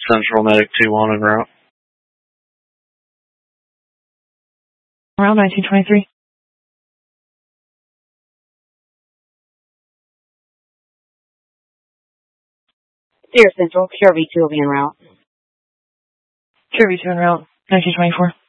Central Medic 2-1 en route. Route 1923. Sierra Central, QRV2 will be en route. QRV2 en route, 1924.